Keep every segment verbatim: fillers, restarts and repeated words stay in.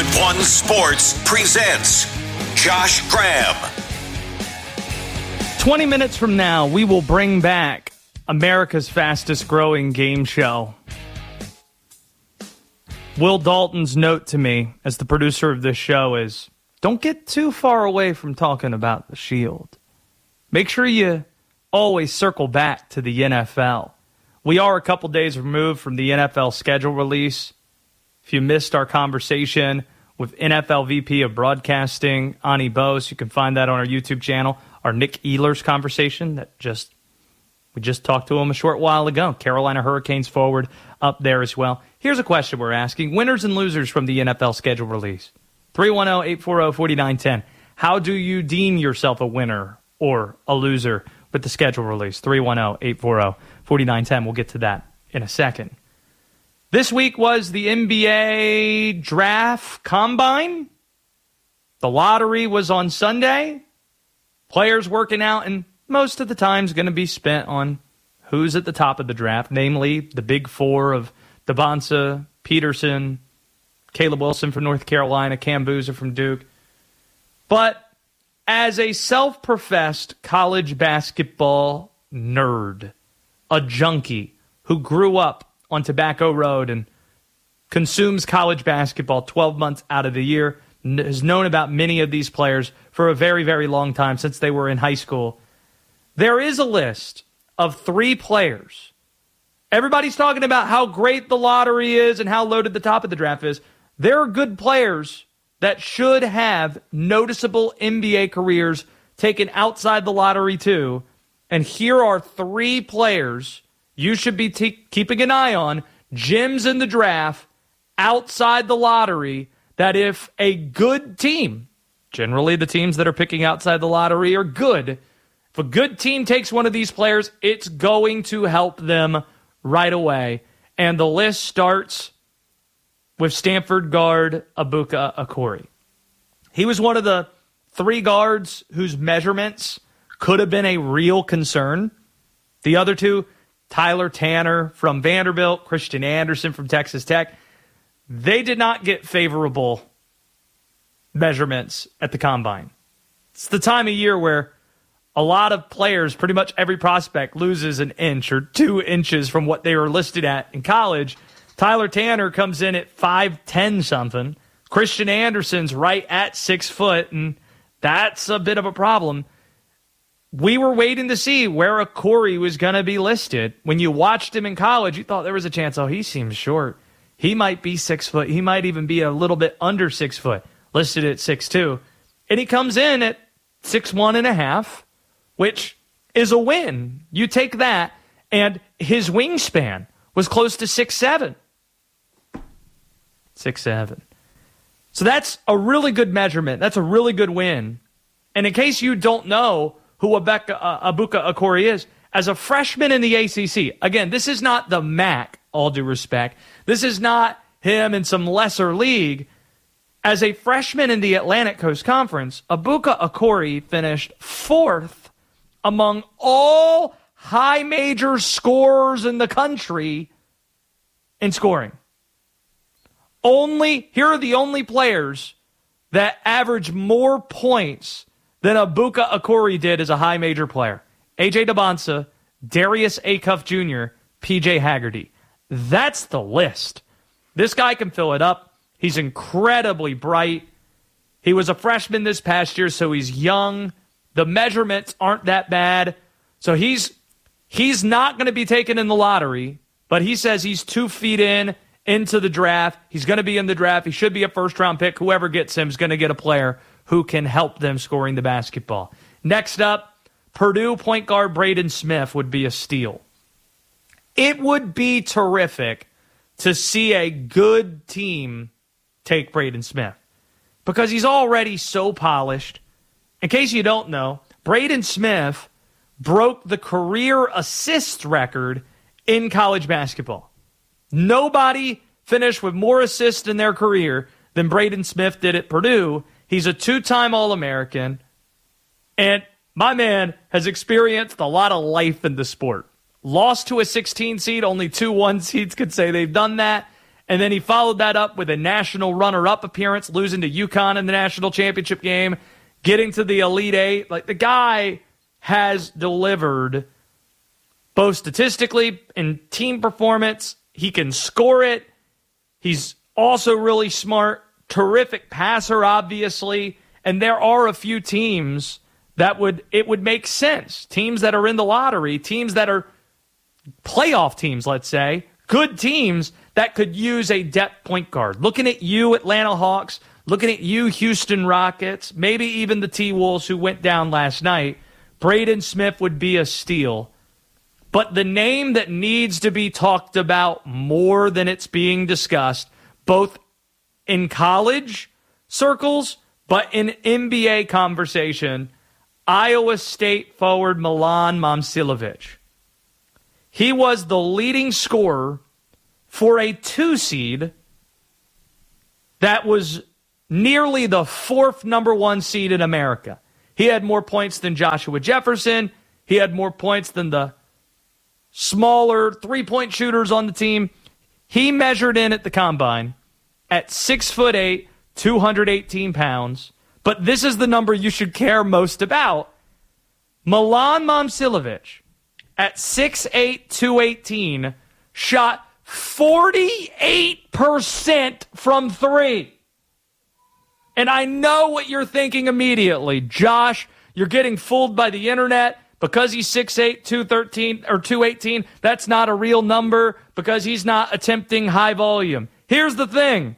Hollywood One Sports presents Josh Graham. twenty minutes from now, we will bring back America's fastest growing game show. Will Dalton's note to me as the producer of this show is, don't get too far away from talking about the Shield. Make sure you always circle back to the N F L. We are a couple days removed from the N F L schedule release. If you missed our conversation with N F L V P of Broadcasting, Ani Bose, you can find that on our YouTube channel. Our Nick Ehlers conversation that just we just talked to him a short while ago. Carolina Hurricanes forward up there as well. Here's a question we're asking. Winners and losers from the N F L schedule release. three one zero, eight four zero, four nine one zero. How do you deem yourself a winner or a loser with the schedule release? three one zero, eight four zero, four nine one zero. We'll get to that in a second. This week was the N B A Draft Combine. The lottery was on Sunday. Players working out, and most of the time is going to be spent on who's at the top of the draft, namely the big four of Dabonsa, Peterson, Caleb Wilson from North Carolina, Cam Boozer from Duke. But as a self-professed college basketball nerd, a junkie who grew up on Tobacco Road and consumes college basketball twelve months out of the year, has known about many of these players for a very, very long time, since they were in high school. There is a list of three players. Everybody's talking about how great the lottery is and how loaded the top of the draft is. There are good players that should have noticeable N B A careers taken outside the lottery too. And here are three players you should be t- keeping an eye on, gems in the draft, outside the lottery, that if a good team, generally the teams that are picking outside the lottery are good, if a good team takes one of these players, it's going to help them right away. And the list starts with Stanford guard Abuka Akori. He was one of the three guards whose measurements could have been a real concern. The other two, Tyler Tanner from Vanderbilt, Christian Anderson from Texas Tech, they did not get favorable measurements at the Combine. It's the time of year where a lot of players, pretty much every prospect, loses an inch or two inches from what they were listed at in college. Tyler Tanner comes in at five ten something. Christian Anderson's right at six foot, and that's a bit of a problem. We were waiting to see where Akori was going to be listed. When you watched him in college, you thought there was a chance, oh, he seems short. He might be six foot. He might even be a little bit under six foot, listed at six two. And he comes in at six one and a half, which is a win. You take that, and his wingspan was close to six seven. six seven. So that's a really good measurement. That's a really good win. And in case you don't know who Abeka, uh, Abuka Akori is, as a freshman in the A C C, again, this is not the M A C, all due respect. This is not him in some lesser league. As a freshman in the Atlantic Coast Conference, Abuka Akori finished fourth among all high major scorers in the country in scoring. Only, here are the only players that average more points than Abuka Akori did as a high major player. A J Dabonsa, Darius Acuff Junior, P J Haggerty. That's the list. This guy can fill it up. He's incredibly bright. He was a freshman this past year, so he's young. The measurements aren't that bad. So he's he's not going to be taken in the lottery, but he says he's two feet in into the draft. He's going to be in the draft. He should be a first-round pick. Whoever gets him is going to get a player who can help them scoring the basketball. Next up, Purdue point guard Braden Smith would be a steal. It would be terrific to see a good team take Braden Smith because he's already so polished. In case you don't know, Braden Smith broke the career assist record in college basketball. Nobody finished with more assists in their career than Braden Smith did at Purdue. He's a two-time All-American, and my man has experienced a lot of life in the sport. Lost to a sixteen seed, only two one seeds could say they've done that, And then he followed that up with a national runner-up appearance, losing to UConn in the national championship game, getting to the Elite Eight. Like, the guy has delivered both statistically and team performance. He can score it. He's also really smart, terrific passer, obviously. And there are a few teams that would, it would make sense. Teams that are in the lottery, teams that are playoff teams, let's say, good teams that could use a depth point guard. Looking at you, Atlanta Hawks, looking at you, Houston Rockets, maybe even the T-Wolves who went down last night, Braden Smith would be a steal. But the name that needs to be talked about more than it's being discussed, both in college circles, but in N B A conversation, Iowa State forward Milan Momcilovic. He was the leading scorer for a two seed that was nearly the fourth number one seed in America. He had more points than Joshua Jefferson. He had more points than the smaller three-point shooters on the team. He measured in at the combine at six foot eight, two hundred eighteen pounds. But this is the number you should care most about. Milan Momcilovic, at six eight, two eighteen, shot forty-eight percent from three. And I know what you're thinking immediately. Josh, you're getting fooled by the internet because he's six eight, two thirteen, or two eighteen. That's not a real number because he's not attempting high volume. Here's the thing.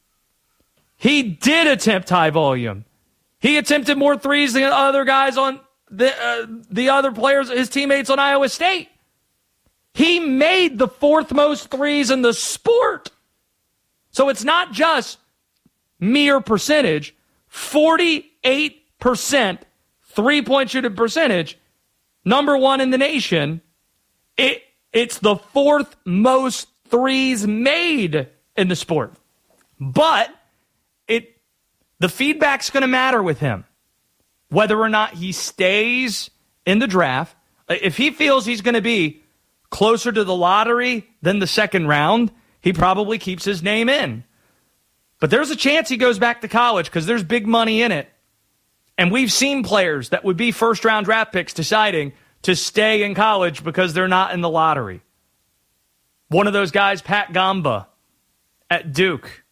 He did attempt high volume. He attempted more threes than other guys on the uh, the other players, his teammates on Iowa State. He made the fourth most threes in the sport. So it's not just mere percentage. forty-eight percent three-point shooting percentage, number one in the nation. It It's the fourth most threes made in the sport. But it the feedback's going to matter with him. Whether or not he stays in the draft, if he feels he's going to be closer to the lottery than the second round, he probably keeps his name in. But there's a chance he goes back to college because there's big money in it. And we've seen players that would be first-round draft picks deciding to stay in college because they're not in the lottery. One of those guys, Pat Gamba at Duke.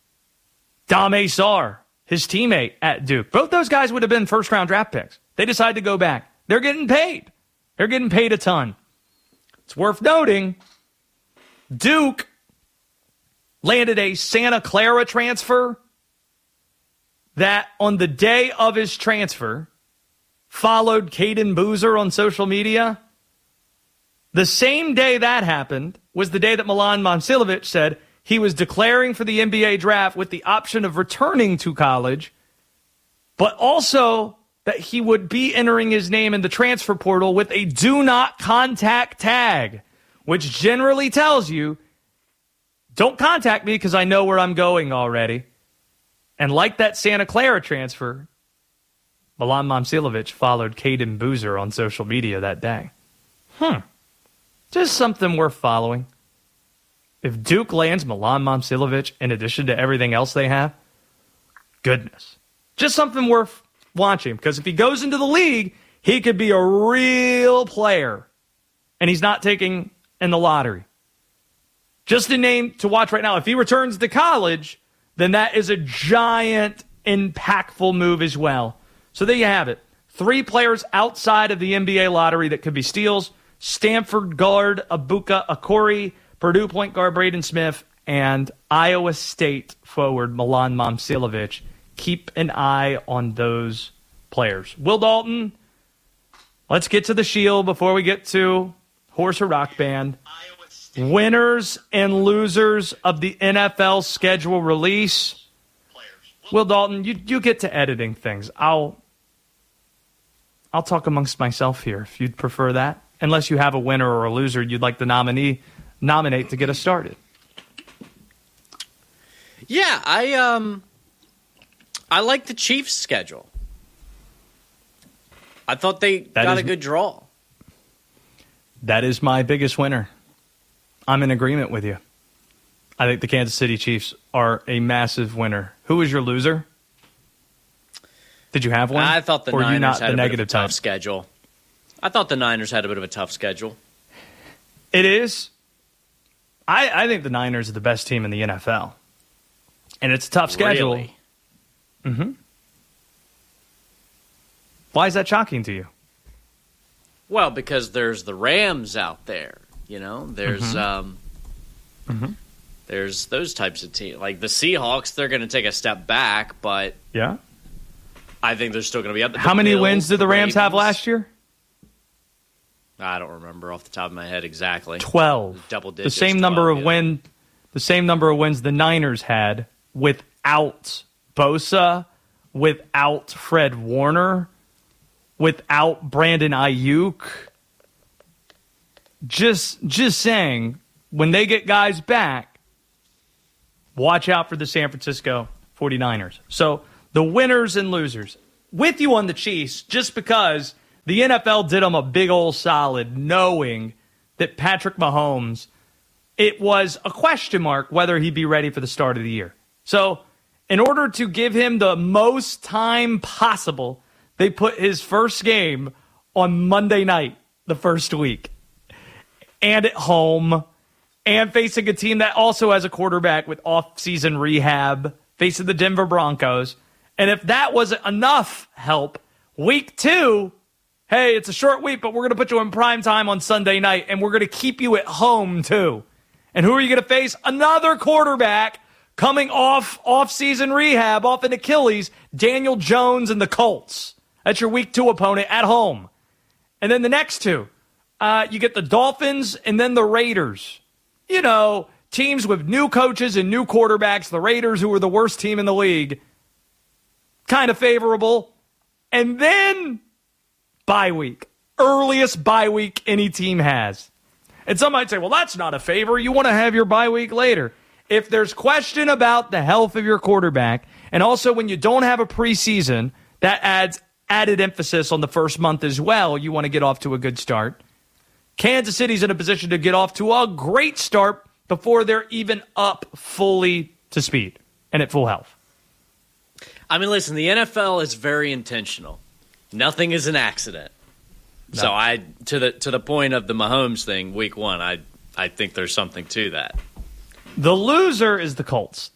Dame Sarr, his teammate at Duke. Both those guys would have been first-round draft picks. They decided to go back. They're getting paid. They're getting paid a ton. It's worth noting, Duke landed a Santa Clara transfer that on the day of his transfer followed Caden Boozer on social media. The same day that happened was the day that Milan Momcilovic said he was declaring for the N B A draft with the option of returning to college, but also that he would be entering his name in the transfer portal with a do not contact tag, which generally tells you, don't contact me because I know where I'm going already. And like that Santa Clara transfer, Milan Momcilovic followed Caden Boozer on social media that day. Hmm. Just something worth following. If Duke lands Milan Momcilovic in addition to everything else they have, goodness. Just something worth watching, because if he goes into the league, he could be a real player. And he's not taking in the lottery. Just a name to watch right now. If he returns to college, then that is a giant, impactful move as well. So there you have it. Three players outside of the N B A lottery that could be steals. Stanford guard Abuka Akori, Purdue point guard Braden Smith, and Iowa State forward Milan Momcilovic. Keep an eye on those players. Will Dalton, let's get to the Shield before we get to Horse or Rock Band. Winners and losers of the N F L schedule release. Will Dalton, you you get to editing things. I'll I'll talk amongst myself here if you'd prefer that. Unless you have a winner or a loser you'd like the nominee nominate to get us started. Yeah, I um I like the Chiefs' schedule. I thought they that got is, a good draw. That is my biggest winner. I'm in agreement with you. I think the Kansas City Chiefs are a massive winner. Who was your loser? Did you have one? I thought the or Niners you not had the a negative bit of a tough type? schedule. I thought the Niners had a bit of a tough schedule. It is. I, I think the Niners are the best team in the N F L. And it's a tough schedule. Really? Mm-hmm. Why is that shocking to you? Well, because there's the Rams out there. You know, there's Mm-hmm. um, Mm-hmm. there's those types of teams. Like the Seahawks, they're going to take a step back, but Yeah. I think they're still going to be up there. How The many Bills, wins did the Rams have Ravens. last year? I don't remember off the top of my head exactly. Twelve. Double The digits. same number twelve, of yeah. win, the same number of wins the Niners had without Bosa, without Fred Warner, without Brandon Ayuk. Just, just saying, when they get guys back, watch out for the San Francisco forty-niners. So the winners and losers. With you on the Chiefs, just because the N F L did them a big old solid knowing that Patrick Mahomes, it was a question mark whether he'd be ready for the start of the year. So in order to give him the most time possible, they put his first game on Monday night the first week. And at home, and facing a team that also has a quarterback with off-season rehab, facing the Denver Broncos. And if that wasn't enough help, week two, hey, it's a short week, but we're going to put you in prime time on Sunday night, and we're going to keep you at home, too. And who are you going to face? Another quarterback coming off off-season rehab, off an Achilles, Daniel Jones and the Colts. That's your week two opponent at home. And then the next two, uh, you get the Dolphins and then the Raiders. You know, teams with new coaches and new quarterbacks, the Raiders, who were the worst team in the league, kind of favorable. And then bye week, earliest bye week any team has. And some might say, well, that's not a favor. You want to have your bye week later. If there's question about the health of your quarterback, and also when you don't have a preseason, that adds added emphasis on the first month as well. You want to get off to a good start. Kansas City's in a position to get off to a great start before they're even up fully to speed and at full health. I mean, listen, the N F L is very intentional. Nothing is an accident. No. So I to the to the point of the Mahomes thing, week one, I I think there's something to that. The loser is the Colts.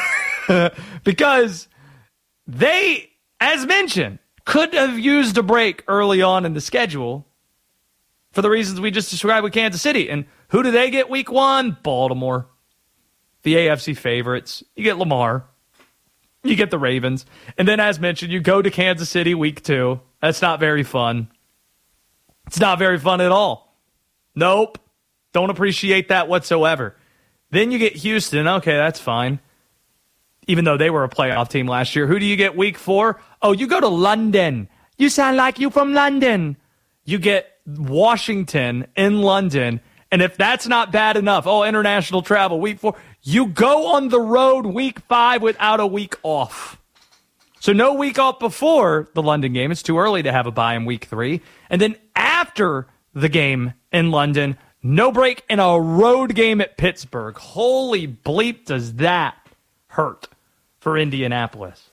Because they, as mentioned, could have used a break early on in the schedule for the reasons we just described with Kansas City. And who do they get week one? Baltimore. The A F C favorites. You get Lamar. You get the Ravens. And then, as mentioned, you go to Kansas City week two. That's not very fun. It's not very fun at all. Nope. Don't appreciate that whatsoever. Then you get Houston. Okay, that's fine. Even though they were a playoff team last year. Who do you get week four? Oh, you go to London. You sound like you from London. You get Washington in London. And if that's not bad enough, oh, international travel, week four. You go on the road week five without a week off. So no week off before the London game. It's too early to have a bye in week three. And then after the game in London, no break in a road game at Pittsburgh. Holy bleep, does that hurt for Indianapolis.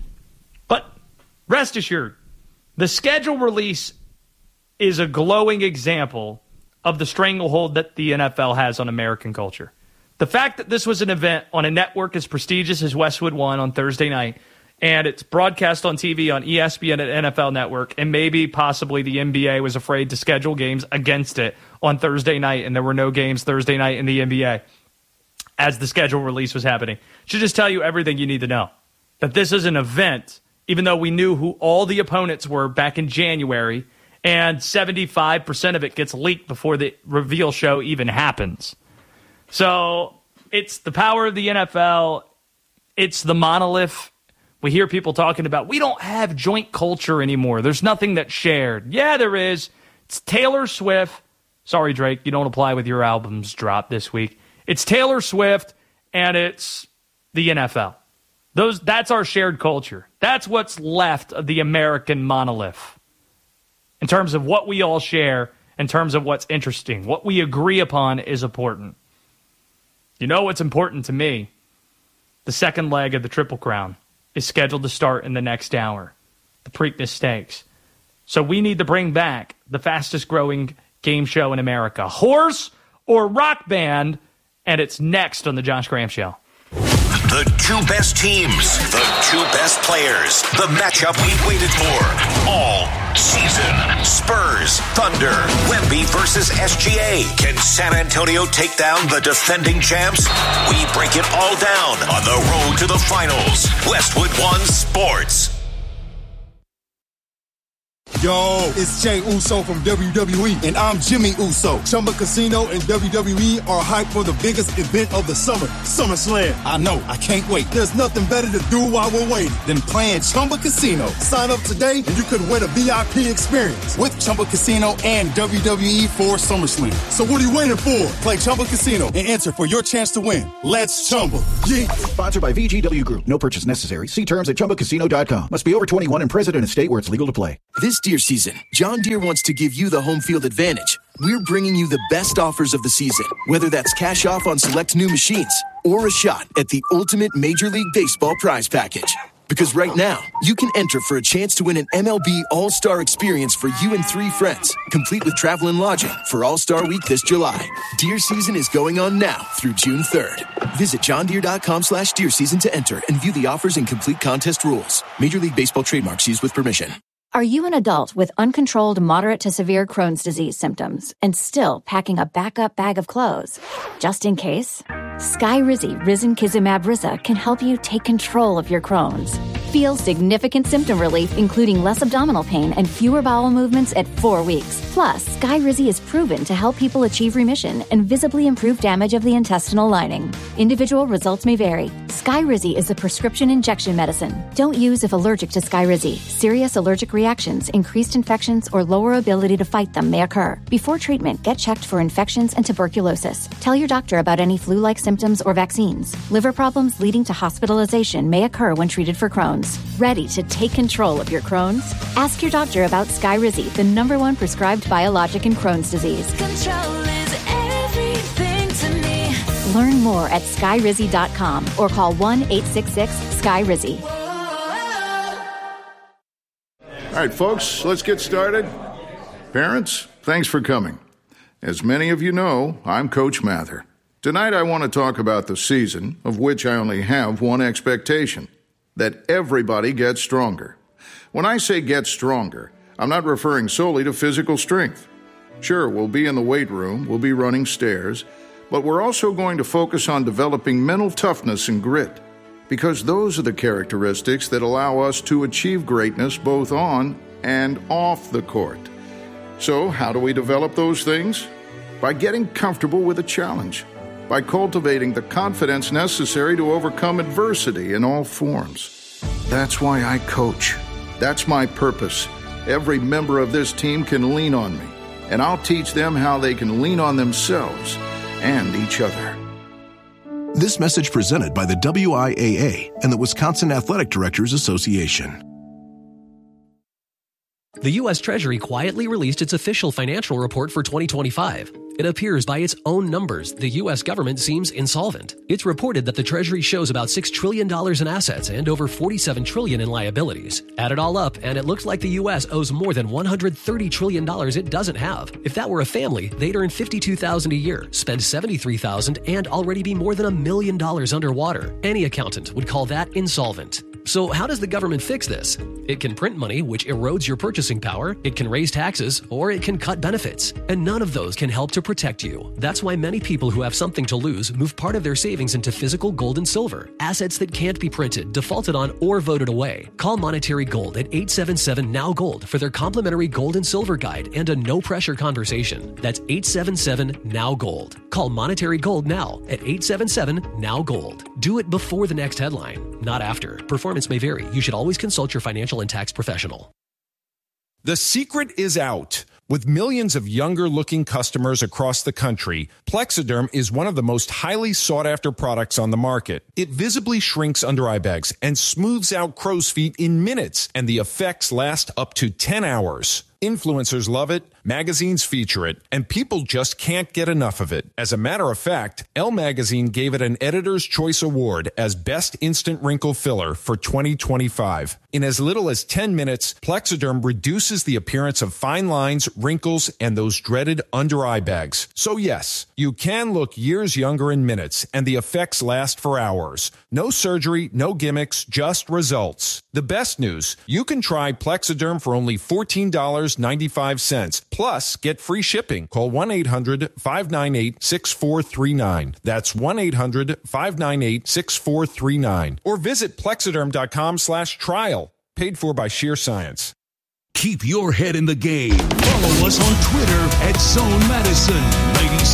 But rest assured, the schedule release is a glowing example of the stranglehold that the N F L has on American culture. The fact that this was an event on a network as prestigious as Westwood One on Thursday night, and it's broadcast on T V on E S P N and N F L Network, and maybe possibly the N B A was afraid to schedule games against it on Thursday night, and there were no games Thursday night in the N B A as the schedule release was happening. Should just tell you everything you need to know. That this is an event, even though we knew who all the opponents were back in January, and seventy-five percent of it gets leaked before the reveal show even happens. So it's the power of the N F L. It's the monolith. We hear people talking about, we don't have joint culture anymore. There's nothing that's shared. Yeah, there is. It's Taylor Swift. Sorry, Drake, you don't apply with your albums drop this week. It's Taylor Swift, and it's the N F L. Those That's our shared culture. That's what's left of the American monolith in terms of what we all share, in terms of what's interesting. What we agree upon is important. You know what's important to me? The second leg of the Triple Crown is scheduled to start in the next hour, the Preakness Stakes. So we need to bring back the fastest growing game show in America, horse or rock band, and it's next on the Josh Graham Show. The two best teams, the two best players, the matchup we've waited for all season. Spurs, Thunder, Wemby versus S G A. Can San Antonio take down the defending champs? We break it all down on the road to the finals. Westwood One Sports. Yo, it's Jey Uso from W W E, and I'm Jimmy Uso. Chumba Casino and W W E are hyped for the biggest event of the summer, SummerSlam. I know, I can't wait. There's nothing better to do while we're waiting than playing Chumba Casino. Sign up today, and you could win a V I P experience with Chumba Casino and W W E for SummerSlam. So what are you waiting for? Play Chumba Casino and enter for your chance to win. Let's Chumba. Yeah. Sponsored by V G W Group. No purchase necessary. See terms at chumba casino dot com. Must be over twenty-one and present in a state where it's legal to play. This deer season, John Deere wants to give you the home field advantage. We're bringing you the best offers of the season, whether that's cash off on select new machines or a shot at the ultimate Major League Baseball prize package. Because right now, you can enter for a chance to win an M L B All-Star experience for you and three friends, complete with travel and lodging for All-Star Week this July. Deer season is going on now through June third. Visit johndeere.com slash deer season to enter and view the offers and complete contest rules. Major League Baseball trademarks used with permission. Are you an adult with uncontrolled moderate to severe Crohn's disease symptoms and still packing a backup bag of clothes? Just in case? Skyrizi Risankizumab Riza can help you take control of your Crohn's. Feel significant symptom relief, including less abdominal pain and fewer bowel movements at four weeks. Plus, Skyrizi is proven to help people achieve remission and visibly improve damage of the intestinal lining. Individual results may vary. Skyrizi is a prescription injection medicine. Don't use if allergic to Skyrizi. Serious allergic reactions, increased infections, or lower ability to fight them may occur. Before treatment, get checked for infections and tuberculosis. Tell your doctor about any flu-like symptoms or vaccines. Liver problems leading to hospitalization may occur when treated for Crohn's. Ready to take control of your Crohn's? Ask your doctor about Skyrizi, the number one prescribed biologic in Crohn's disease. Control is everything to me. Learn more at skyrizi dot com or call one eight six six sky rizi. All right, folks, let's get started. Parents, thanks for coming. As many of you know, I'm Coach Mather. Tonight I want to talk about the season, of which I only have one expectation: that everybody gets stronger. When I say get stronger, I'm not referring solely to physical strength. Sure, we'll be in the weight room, we'll be running stairs, but we're also going to focus on developing mental toughness and grit, because those are the characteristics that allow us to achieve greatness both on and off the court. So, how do we develop those things? By getting comfortable with a challenge, by cultivating the confidence necessary to overcome adversity in all forms. That's why I coach. That's my purpose. Every member of this team can lean on me, and I'll teach them how they can lean on themselves and each other. This message presented by the W I A A and the Wisconsin Athletic Directors Association. The U S Treasury quietly released its official financial report for twenty twenty-five. It appears by its own numbers, the U S government seems insolvent. It's reported that the Treasury shows about six trillion dollars in assets and over forty-seven trillion dollars in liabilities. Add it all up, and it looks like the U S owes more than one hundred thirty trillion dollars it doesn't have. If that were a family, they'd earn fifty-two thousand dollars a year, spend seventy-three thousand dollars, and already be more than a million dollars underwater. Any accountant would call that insolvent. So how does the government fix this? It can print money, which erodes your purchasing power, it can raise taxes, or it can cut benefits. And none of those can help to protect you. That's why many people who have something to lose move part of their savings into physical gold and silver, assets that can't be printed, defaulted on, or voted away. Call Monetary Gold at eight seven seven N O W Gold for their complimentary gold and silver guide and a no-pressure conversation. That's eight seven seven N O W Gold. Call Monetary Gold now at eight seven seven N O W Gold. Do it before the next headline, not after. Performance may vary. You should always consult your financial and tax professional. The secret is out. With millions of younger-looking customers across the country, Plexiderm is one of the most highly sought-after products on the market. It visibly shrinks under eye bags and smooths out crow's feet in minutes, and the effects last up to ten hours. Influencers love it, magazines feature it, and people just can't get enough of it. As a matter of fact, Elle Magazine gave it an Editor's Choice Award as Best Instant Wrinkle Filler for twenty twenty-five. In as little as ten minutes, Plexiderm reduces the appearance of fine lines, wrinkles, and those dreaded under-eye bags. So yes, you can look years younger in minutes, and the effects last for hours. No surgery, no gimmicks, just results. The best news, you can try Plexiderm for only fourteen dollars and ninety-five cents. Plus, get free shipping. Call one eight hundred, five nine eight, six four three nine. That's one eight hundred, five nine eight, six four three nine. Or visit plexiderm.com slash trial. Paid for by Sheer Science. Keep your head in the game. Follow us on Twitter at Zone Madison.